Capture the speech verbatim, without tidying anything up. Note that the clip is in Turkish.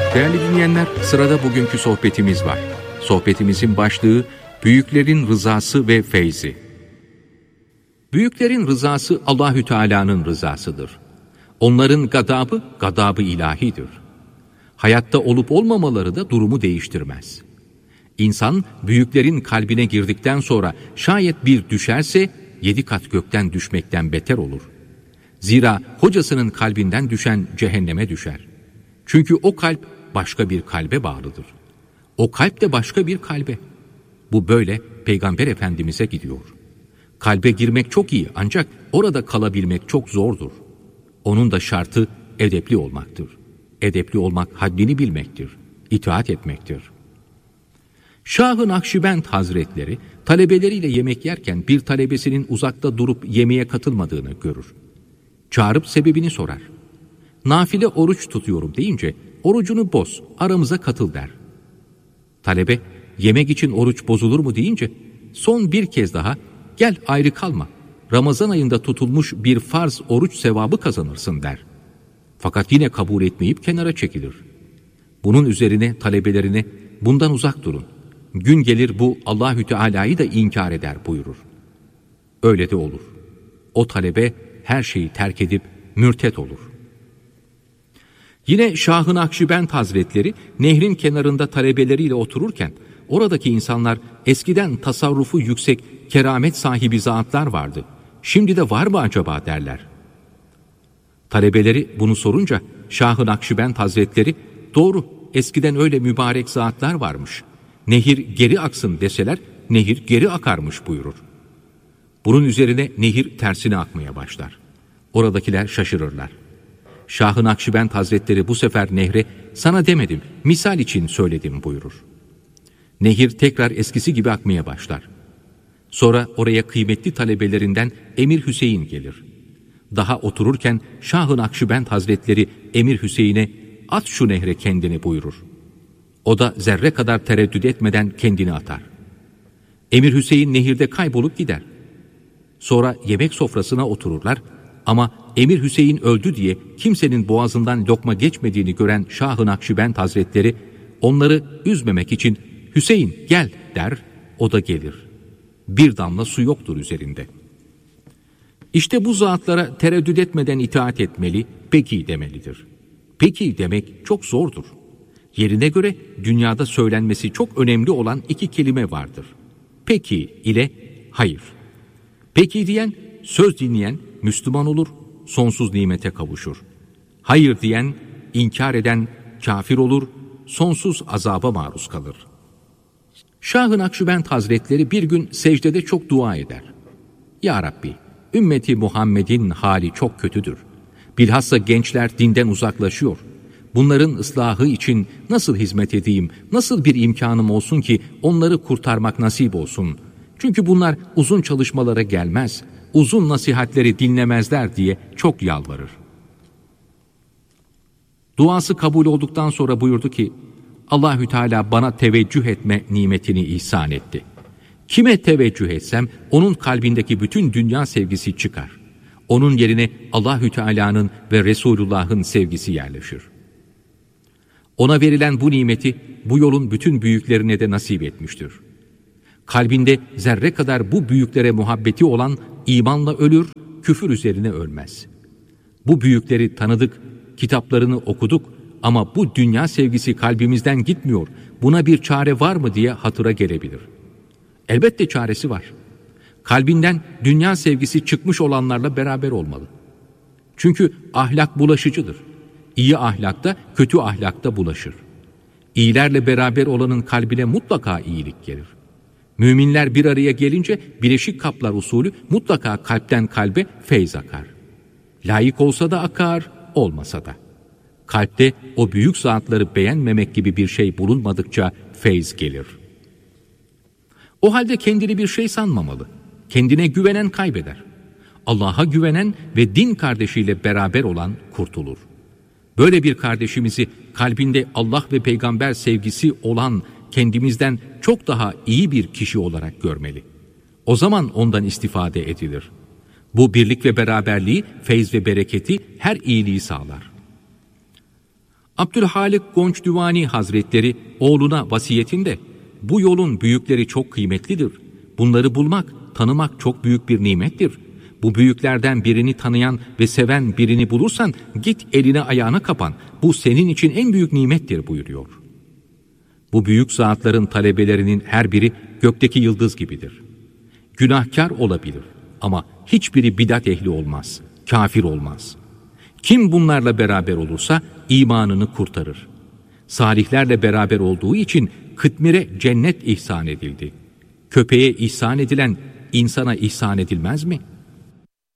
Değerli dinleyenler, sırada bugünkü sohbetimiz var. Sohbetimizin başlığı büyüklerin rızası ve feyzi. Büyüklerin rızası Allahü Teala'nın rızasıdır. Onların gadabı, gadabı ilahidir. Hayatta olup olmamaları da durumu değiştirmez. İnsan büyüklerin kalbine girdikten sonra şayet bir düşerse yedi kat gökten düşmekten beter olur. Zira hocasının kalbinden düşen cehenneme düşer. Çünkü o kalp başka bir kalbe bağlıdır. O kalp de başka bir kalbe. Bu böyle Peygamber Efendimiz'e gidiyor. Kalbe girmek çok iyi ancak orada kalabilmek çok zordur. Onun da şartı edepli olmaktır. Edepli olmak haddini bilmektir, itaat etmektir. Şah-ı Nakşibend Hazretleri talebeleriyle yemek yerken bir talebesinin uzakta durup yemeğe katılmadığını görür. Çağırıp sebebini sorar. Nafile oruç tutuyorum deyince orucunu boz, aramıza katıl der. Talebe yemek için oruç bozulur mu deyince son bir kez daha gel ayrı kalma. Ramazan ayında tutulmuş bir farz oruç sevabı kazanırsın der. Fakat yine kabul etmeyip kenara çekilir. Bunun üzerine talebelerine bundan uzak durun. Gün gelir bu Allahü Teala'yı da inkar eder buyurur. Öyle de olur. O talebe her şeyi terk edip mürtet olur. Yine Şah-ı Nakşibend Hazretleri nehrin kenarında talebeleriyle otururken oradaki insanlar eskiden tasarrufu yüksek keramet sahibi zatlar vardı. Şimdi de var mı acaba derler. Talebeleri bunu sorunca Şah-ı Nakşibend Hazretleri doğru eskiden öyle mübarek zatlar varmış. Nehir geri aksın deseler nehir geri akarmış buyurur. Bunun üzerine nehir tersine akmaya başlar. Oradakiler şaşırırlar. Şah-ı Nakşibend Hazretleri bu sefer nehre sana demedim misal için söyledim buyurur. Nehir tekrar eskisi gibi akmaya başlar. Sonra oraya kıymetli talebelerinden Emir Hüseyin gelir. Daha otururken Şah-ı Nakşibend Hazretleri Emir Hüseyin'e at şu nehre kendini buyurur. O da zerre kadar tereddüt etmeden kendini atar. Emir Hüseyin nehirde kaybolup gider. Sonra yemek sofrasına otururlar ama Emir Hüseyin öldü diye kimsenin boğazından lokma geçmediğini gören Şah-ı Nakşibend Hazretleri onları üzmemek için Hüseyin gel der, o da gelir. Bir damla su yoktur üzerinde. İşte bu zatlara tereddüt etmeden itaat etmeli, peki demelidir. Peki demek çok zordur. Yerine göre dünyada söylenmesi çok önemli olan iki kelime vardır. Peki ile hayır. Peki diyen, söz dinleyen Müslüman olur, sonsuz nimete kavuşur. Hayır diyen, inkar eden kafir olur, sonsuz azaba maruz kalır. Şah-ı Nakşibend Hazretleri bir gün secdede çok dua eder. Ya Rabbi, ümmeti Muhammed'in hali çok kötüdür. Bilhassa gençler dinden uzaklaşıyor. Bunların ıslahı için nasıl hizmet edeyim, nasıl bir imkanım olsun ki onları kurtarmak nasip olsun. Çünkü bunlar uzun çalışmalara gelmez, uzun nasihatleri dinlemezler diye çok yalvarır. Duası kabul olduktan sonra buyurdu ki, Allahü Teala bana teveccüh etme nimetini ihsan etti. Kime teveccüh etsem onun kalbindeki bütün dünya sevgisi çıkar. Onun yerine Allahü Teala'nın ve Resulullah'ın sevgisi yerleşir. Ona verilen bu nimeti bu yolun bütün büyüklerine de nasip etmiştir. Kalbinde zerre kadar bu büyüklere muhabbeti olan imanla ölür, küfür üzerine ölmez. Bu büyükleri tanıdık, kitaplarını okuduk ama bu dünya sevgisi kalbimizden gitmiyor. Buna bir çare var mı diye hatıra gelebilir. Elbette çaresi var. Kalbinden dünya sevgisi çıkmış olanlarla beraber olmalı. Çünkü ahlak bulaşıcıdır. İyi ahlakta, kötü ahlakta bulaşır. İyilerle beraber olanın kalbine mutlaka iyilik gelir. Müminler bir araya gelince bileşik kaplar usulü mutlaka kalpten kalbe feyz akar. Layık olsa da akar, olmasa da. Kalpte o büyük zatları beğenmemek gibi bir şey bulunmadıkça feyz gelir. O halde kendini bir şey sanmamalı. Kendine güvenen kaybeder. Allah'a güvenen ve din kardeşiyle beraber olan kurtulur. Böyle bir kardeşimizi kalbinde Allah ve peygamber sevgisi olan kendimizden çok daha iyi bir kişi olarak görmeli. O zaman ondan istifade edilir. Bu birlik ve beraberliği, feyz ve bereketi, her iyiliği sağlar. Abdülhalik Gonçdüvani Hazretleri oğluna vasiyetinde, bu yolun büyükleri çok kıymetlidir. Bunları bulmak, tanımak çok büyük bir nimettir. Bu büyüklerden birini tanıyan ve seven birini bulursan git eline ayağına kapan. Bu senin için en büyük nimettir buyuruyor. Bu büyük zatların talebelerinin her biri gökteki yıldız gibidir. Günahkar olabilir ama hiçbiri bidat ehli olmaz, kafir olmaz. Kim bunlarla beraber olursa imanını kurtarır. Salihlerle beraber olduğu için Kıtmir'e cennet ihsan edildi. Köpeğe ihsan edilen insana ihsan edilmez mi?